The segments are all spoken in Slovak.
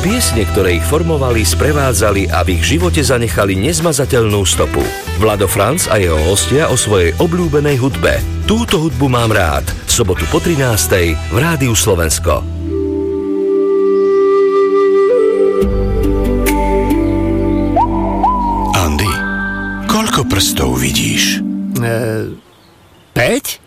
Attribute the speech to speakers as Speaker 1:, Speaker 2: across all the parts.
Speaker 1: Piesne, ktoré ich formovali, sprevádzali a v ich živote zanechali nezmazateľnú stopu. Vlado Franc a jeho hostia o svojej obľúbenej hudbe. Túto hudbu mám rád. V sobotu po 13:00 v Rádiu Slovensko.
Speaker 2: Andy, koľko prstov vidíš?
Speaker 3: 5?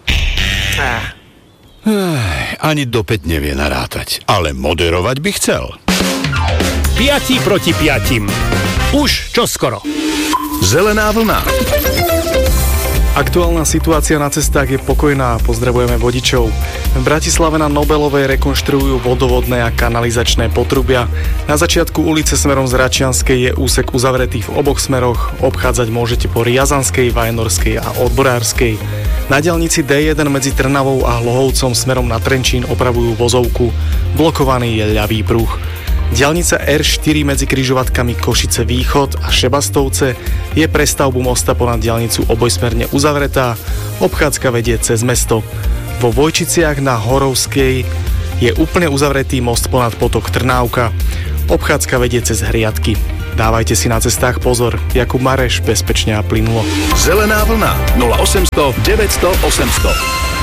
Speaker 2: Ani do 5 nevie narátať, ale moderovať by chcel.
Speaker 3: 5 proti 5. Už čoskoro.
Speaker 2: Zelená vlna.
Speaker 4: Aktuálna situácia na cestách je pokojná a pozdravujeme vodičov. V Bratislave na Nobelovej rekonštruujú vodovodné a kanalizačné potrubia. Na začiatku ulice smerom z Račianskej je úsek uzavretý v oboch smeroch. Obchádzať môžete po Riazanskej, Vajnorskej a Odborárskej. Na diaľnici D1 medzi Trnavou a Hlohovcom smerom na Trenčín opravujú vozovku. Blokovaný je ľavý pruh. Diaľnica R4 medzi križovatkami Košice Východ a Šebastovce je pre stavbu mosta ponad diaľnicu obojsmerne uzavretá, obchádzka vedie cez mesto. Vo Vojčiciach na Horovskej je úplne uzavretý most ponad potok Trnávka, obchádzka vedie cez Hriadky. Dávajte si na cestách pozor. Jakub Mareš, bezpečne a plynulo.
Speaker 2: Zelená vlna 0800 900 800.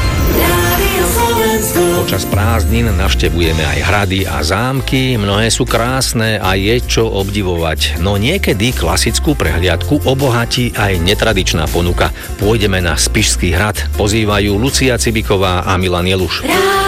Speaker 5: Počas prázdnin navštevujeme aj hrady a zámky, mnohé sú krásne a je čo obdivovať. No niekedy klasickú prehliadku obohatí aj netradičná ponuka. Pôjdeme na Spišský hrad, pozývajú Lucia Cibiková a Milan Jeluš.